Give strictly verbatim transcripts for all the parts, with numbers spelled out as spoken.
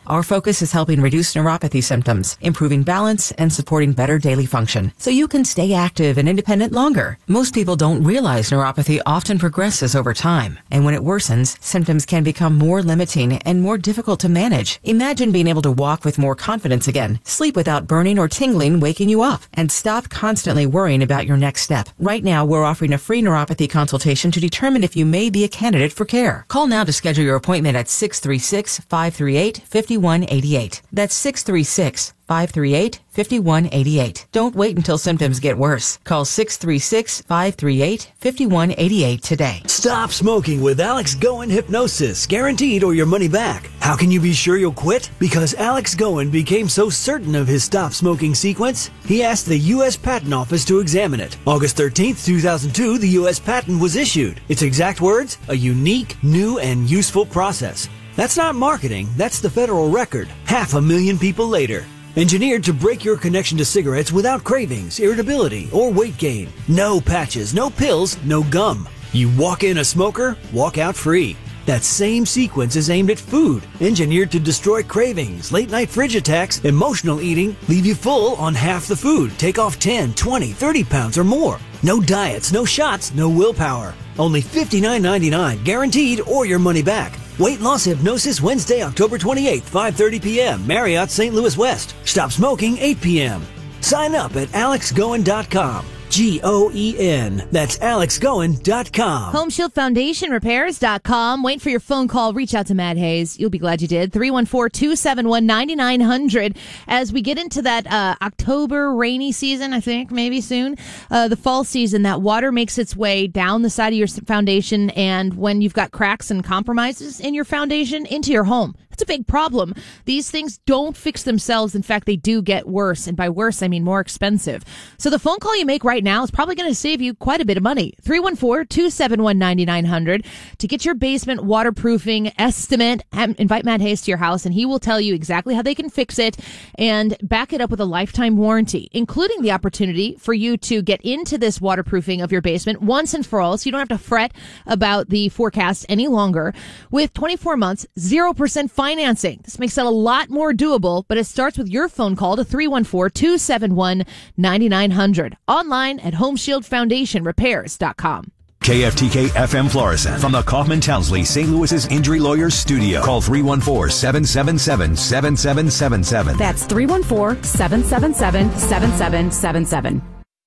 Our focus is helping reduce neuropathy symptoms, improving balance, and supporting better daily function so you can stay active and independent longer. Most people don't realize neuropathy often progresses over time, and when it worsens, symptoms can become more limiting and more difficult to manage. Imagine being able to walk with more confidence again, sleep without burning or tingling waking you up, and stop constantly worrying about your next step. Right now, we're offering a free neuropathy consultation to determine if you may be a candidate for care. Call now to schedule your appointment at six three six, five three eight, five one eight eight. That's six three six, five three eight, five one eight eight. Don't wait until symptoms get worse. Call six three six, five three eight, five one eight eight today. Stop smoking with Alex Goen Hypnosis, guaranteed or your money back. How can you be sure you'll quit? Because Alex Goen became so certain of his stop smoking sequence, he asked the U S Patent Office to examine it. August thirteenth, two thousand two, the U S patent was issued. Its exact words, a unique, new, and useful process. That's not marketing, that's the federal record. Half a million people later. Engineered to break your connection to cigarettes without cravings, irritability, or weight gain. No patches, no pills, no gum. You walk in a smoker, walk out free. That same sequence is aimed at food, engineered to destroy cravings, late-night fridge attacks, emotional eating, leave you full on half the food, take off ten, twenty, thirty pounds or more. No diets, no shots, no willpower. Only fifty-nine ninety-nine, guaranteed or your money back. Weight Loss Hypnosis Wednesday, October twenty-eighth, five thirty p.m. Marriott, Saint Louis West. Stop smoking, eight p.m. Sign up at alex goen dot com. G O E N. That's alex goen dot com. Home Shield Foundation Repairs dot com. Wait for your phone call. Reach out to Matt Hayes. You'll be glad you did. three one four, two seven one, nine nine zero zero. As we get into that uh, October rainy season, I think, maybe soon, uh, the fall season, that water makes its way down the side of your foundation, and when you've got cracks and compromises in your foundation, into your home. It's a big problem. These things don't fix themselves. In fact, they do get worse. And by worse, I mean more expensive. So the phone call you make right now is probably going to save you quite a bit of money. three one four, two seven one, nine nine zero zero. To get your basement waterproofing estimate, invite Matt Hayes to your house, and he will tell you exactly how they can fix it and back it up with a lifetime warranty, including the opportunity for you to get into this waterproofing of your basement once and for all, so you don't have to fret about the forecast any longer. With twenty-four months, zero percent financing. Financing. This makes it a lot more doable, but it starts with your phone call to three one four, two seven one, nine nine zero zero. Online at home shield foundation repairs dot com. K F T K F M Florissant from the Kaufman Townsley Saint Louis's Injury Lawyers Studio. Call three one four, seven seven seven, seven seven seven seven. That's three one four, seven seven seven, seven seven seven seven.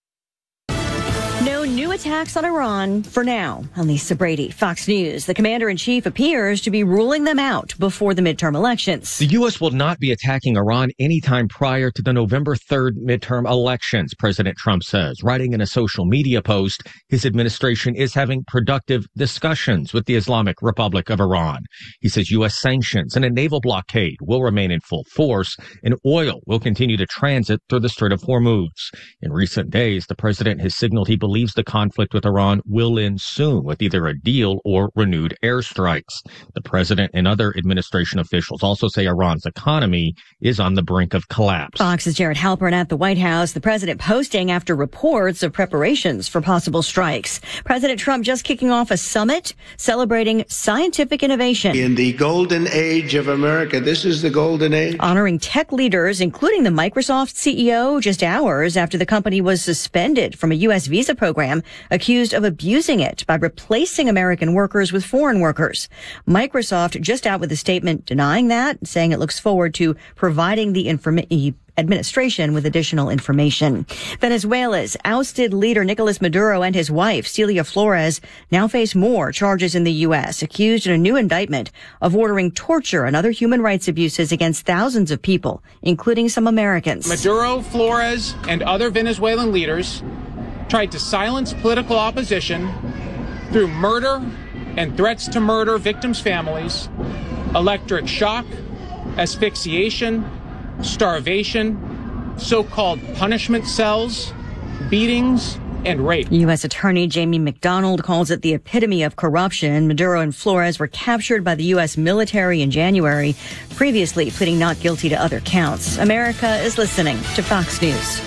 No new attacks on Iran for now. I'm Lisa Brady, Fox News. The commander-in-chief appears to be ruling them out before the midterm elections. The U S will not be attacking Iran anytime prior to the November third midterm elections, President Trump says. Writing in a social media post, his administration is having productive discussions with the Islamic Republic of Iran. He says U S sanctions and a naval blockade will remain in full force, and oil will continue to transit through the Strait of Hormuz. In recent days, the president has signaled he believes the conflict with Iran will end soon with either a deal or renewed airstrikes. The president and other administration officials also say Iran's economy is on the brink of collapse. Fox's Jared Halpern at the White House. The president posting after reports of preparations for possible strikes. President Trump just kicking off a summit celebrating scientific innovation. In the golden age of America, this is the golden age. Honoring tech leaders, including the Microsoft C E O, just hours after the company was suspended from a U S visa program, accused of abusing it by replacing American workers with foreign workers. Microsoft just out with a statement denying that, saying it looks forward to providing the information administration with additional information. Venezuela's ousted leader Nicolas Maduro and his wife Celia Flores now face more charges in the U S, accused in a new indictment of ordering torture and other human rights abuses against thousands of people, including some Americans. Maduro, Flores, and other Venezuelan leaders tried to silence political opposition through murder and threats to murder victims' families, electric shock, asphyxiation, starvation, so-called punishment cells, beatings, and rape. U S Attorney Jamie McDonald calls it the epitome of corruption. Maduro and Flores were captured by the U S military in January, previously pleading not guilty to other counts. America is listening to Fox News.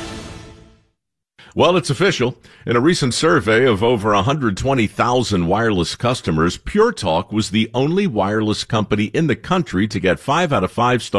Well, it's official. In a recent survey of over one hundred twenty thousand wireless customers, Pure Talk was the only wireless company in the country to get five out of five stars